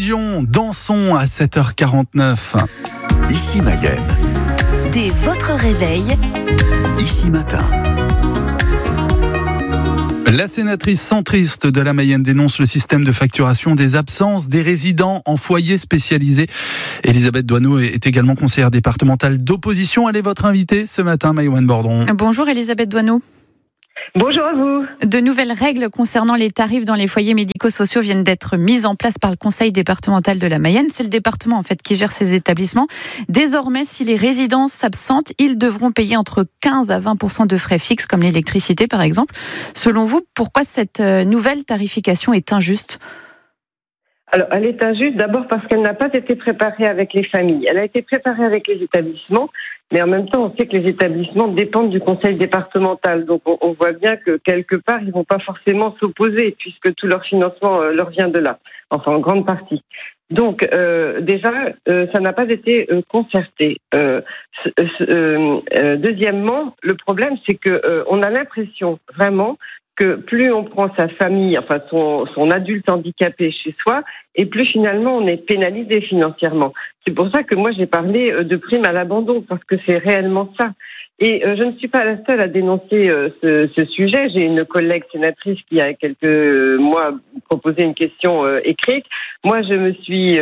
Lyon, dansons à 7h49. Ici Mayenne. Dès votre réveil, Ici Matin. La sénatrice centriste de la Mayenne dénonce le système de facturation des absences des résidents en foyer spécialisé. Elisabeth Doineau est également conseillère départementale d'opposition. Elle est votre invitée ce matin, Maïwenn Bordon. Bonjour Elisabeth Doineau. Bonjour à vous. De nouvelles règles concernant les tarifs dans les foyers médico-sociaux viennent d'être mises en place par le conseil départemental de la Mayenne. C'est le département en fait qui gère ces établissements. Désormais, si les résidents s'absentent, ils devront payer entre 15 à 20% de frais fixes, comme l'électricité par exemple. Selon vous, pourquoi cette nouvelle tarification est injuste ? Alors, elle est injuste d'abord parce qu'elle n'a pas été préparée avec les familles. Elle a été préparée avec les établissements, mais en même temps, on sait que les établissements dépendent du conseil départemental. Donc, on voit bien que quelque part, ils ne vont pas forcément s'opposer puisque tout leur financement leur vient de là, enfin en grande partie. Donc, déjà, ça n'a pas été concerté. Deuxièmement, le problème, c'est que on a l'impression vraiment que plus on prend sa famille, enfin son adulte handicapé chez soi, et plus finalement on est pénalisé financièrement. C'est pour ça que moi j'ai parlé de prime à l'abandon, parce que c'est réellement ça. Et je ne suis pas la seule à dénoncer ce sujet. J'ai une collègue sénatrice qui, il y a quelques mois, proposé une question écrite. Moi, je me suis,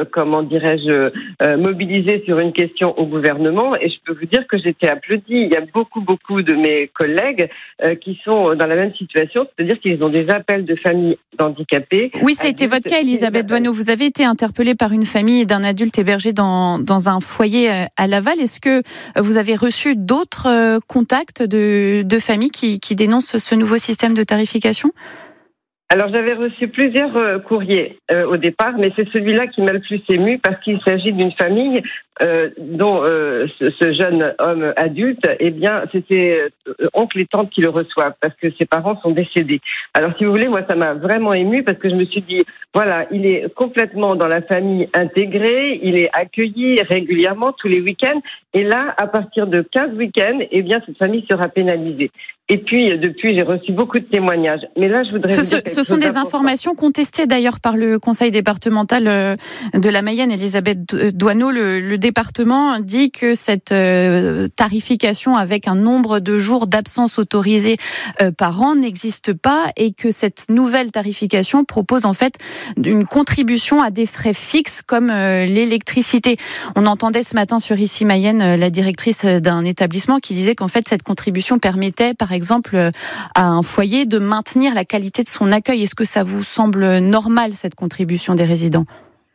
mobilisée sur une question au gouvernement, et je peux vous dire que j'ai été applaudie. Il y a beaucoup de mes collègues qui sont dans la même situation, c'est-à-dire qu'ils ont des appels de familles handicapées. Oui, ça a été votre cas, Elisabeth Doineau. Vous avez été interpellée par une famille d'un adulte hébergé dans un foyer à Laval. Est-ce que vous avez reçu d'autres contacts de familles qui dénoncent ce nouveau système de tarification ? Alors, j'avais reçu plusieurs courriers au départ, mais c'est celui-là qui m'a le plus ému parce qu'il s'agit d'une famille dont ce jeune homme adulte, eh bien, c'était oncle et tante qui le reçoivent parce que ses parents sont décédés. Alors, si vous voulez, moi, ça m'a vraiment ému parce que je me suis dit, voilà, il est complètement dans la famille intégrée, il est accueilli régulièrement tous les week-ends, et là, à partir de 15 week-ends, eh bien, cette famille sera pénalisée. Et puis, depuis, j'ai reçu beaucoup de témoignages. Mais là, je voudrais vous dire ce sont des informations contestées d'ailleurs par le conseil départemental de la Mayenne, Elisabeth Doineau. Le département dit que cette tarification avec un nombre de jours d'absence autorisés par an n'existe pas et que cette nouvelle tarification propose en fait une contribution à des frais fixes comme l'électricité. On entendait ce matin sur Ici Mayenne la directrice d'un établissement qui disait qu'en fait cette contribution permettait par exemple à un foyer de maintenir la qualité de son accueil. Est-ce que ça vous semble normal cette contribution des résidents ?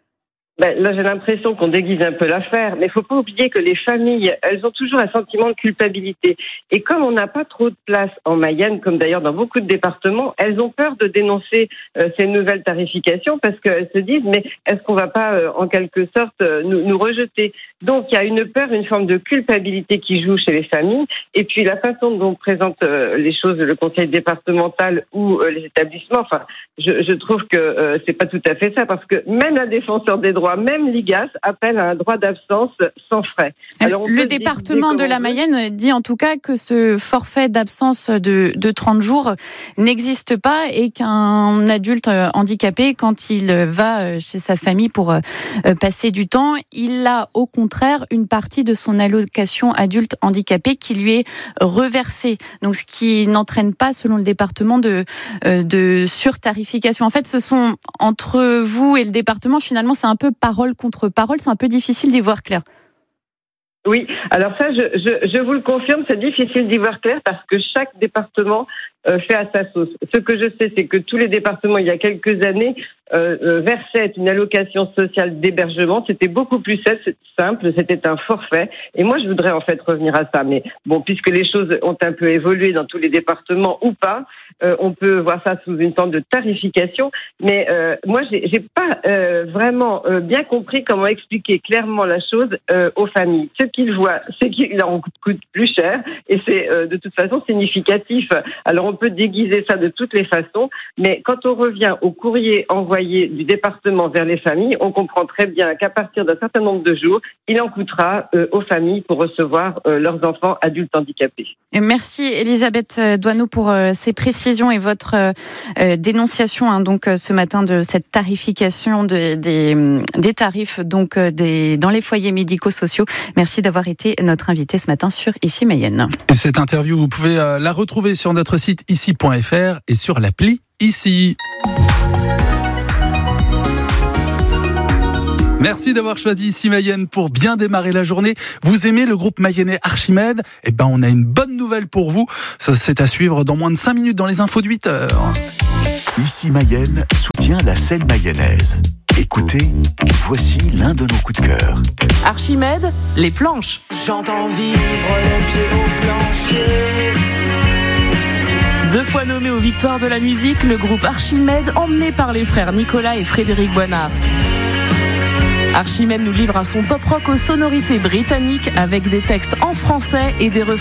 Là, j'ai l'impression qu'on déguise un peu l'affaire, mais il ne faut pas oublier que les familles, elles ont toujours un sentiment de culpabilité. Et comme on n'a pas trop de place en Mayenne, comme d'ailleurs dans beaucoup de départements, elles ont peur de dénoncer ces nouvelles tarifications parce qu'elles se disent, mais est-ce qu'on ne va pas, en quelque sorte, nous rejeter ? Donc, il y a une peur, une forme de culpabilité qui joue chez les familles. Et puis, la façon dont on présente les choses, le conseil départemental ou les établissements, enfin, je trouve que c'est pas tout à fait ça, parce que même la défenseur des droits, même l'IGAS appelle à un droit d'absence sans frais. Alors, le département de la Mayenne dit en tout cas que ce forfait d'absence de 30 jours n'existe pas et qu'un adulte handicapé, quand il va chez sa famille pour passer du temps, il a au contraire une partie de son allocation adulte handicapé qui lui est reversée. Donc ce qui n'entraîne pas, selon le département, de surtarification. En fait, ce sont entre vous et le département, finalement, c'est un peu parole contre parole, c'est un peu difficile d'y voir clair. Oui, alors ça, je vous le confirme, c'est difficile d'y voir clair parce que chaque département fait à sa sauce. Ce que je sais, c'est que tous les départements, il y a quelques années, versaient une allocation sociale d'hébergement. C'était beaucoup plus simple, c'était un forfait. Et moi, je voudrais en fait revenir à ça. Mais bon, puisque les choses ont un peu évolué dans tous les départements ou pas, on peut voir ça sous une forme de tarification. Mais moi, j'ai pas vraiment bien compris comment expliquer clairement la chose aux familles. Ce qu'ils voient, c'est qu'il en coûte plus cher et c'est de toute façon significatif. Alors on peut déguiser ça de toutes les façons, mais quand on revient au courrier envoyé du département vers les familles, on comprend très bien qu'à partir d'un certain nombre de jours, il en coûtera aux familles pour recevoir leurs enfants adultes handicapés. Et merci Elisabeth Doineau pour ces précisions et votre dénonciation donc ce matin de cette tarification des tarifs donc dans les foyers médico-sociaux. Merci d'avoir été notre invité ce matin sur Ici Mayenne. Et cette interview, vous pouvez la retrouver sur notre site ici.fr et sur l'appli Ici. Merci d'avoir choisi Ici Mayenne pour bien démarrer la journée. Vous aimez le groupe mayennais Archimède ? Eh ben, on a une bonne nouvelle pour vous. Ça, c'est à suivre dans moins de 5 minutes dans les infos de 8h. Ici Mayenne soutient la scène mayonnaise. Écoutez, voici l'un de nos coups de cœur. Archimède, les planches. J'entends vivre les pieds au plancher. 2 fois nommé aux Victoires de la musique, le groupe Archimède, emmené par les frères Nicolas et Frédéric Boinard. Archimède nous livre un son pop-rock aux sonorités britanniques avec des textes en français et des refrains